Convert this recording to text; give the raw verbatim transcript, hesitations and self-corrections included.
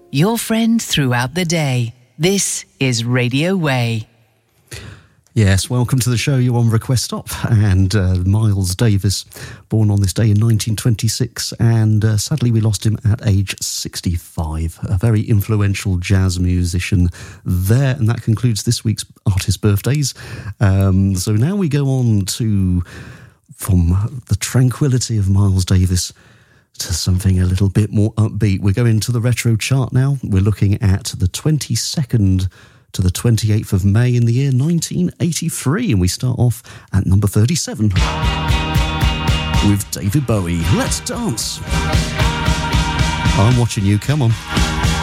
your friend throughout the day. This is Radio Way. Yes, welcome to the show. You're on Request Stop, and uh, Miles Davis, born on this day in nineteen twenty-six, and uh, sadly we lost him at age sixty-five. A very influential jazz musician there, and that concludes this week's artist birthdays. Um, so now we go on to, from the tranquility of Miles Davis to something a little bit more upbeat. We're going to the retro chart now. We're looking at the twenty-second to the twenty-eighth of May in the year nineteen eighty-three, and we start off at number thirty-seven with David Bowie. Let's dance. I'm watching you, come on.